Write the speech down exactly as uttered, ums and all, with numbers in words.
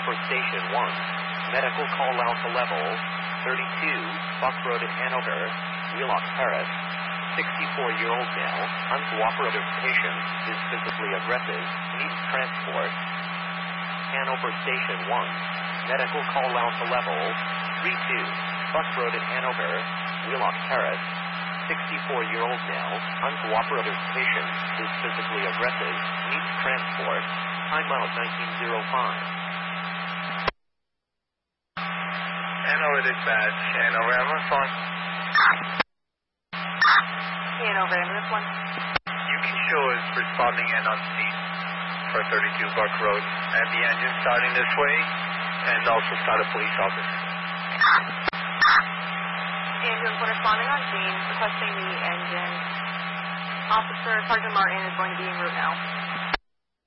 Hanover Station one. Medical call out to level thirty-two, Buck Road in Hanover, Wheelock Terrace. sixty-four-year-old male, uncooperative patient, is physically aggressive, needs transport. Hanover Station one. Medical call out to level thirty-two, Buck Road in Hanover, Wheelock Terrace. sixty-four-year-old male, uncooperative patient, is physically aggressive, needs transport. Time out nineteen oh five. Hanover dispatch. Hanover ambulance one. Hanover ambulance one. You can show is responding in on scene for thirty-two Buck Road, and the engine starting this way, and also start a police officer. Ambulance one responding on scene, requesting the engine. Officer Sergeant Martin is going to be en route now.